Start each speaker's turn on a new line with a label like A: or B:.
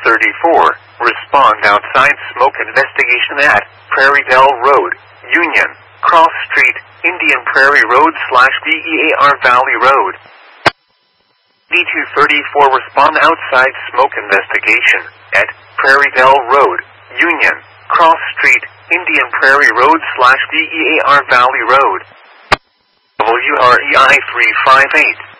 A: 34, respond outside smoke investigation at Prairie Dell Road, Union, Cross Street, Indian Prairie Road / BEAR Valley Road. D234, respond outside smoke investigation at Prairie Dell Road, Union, Cross Street, Indian Prairie Road / BEAR Valley Road. WREI 358.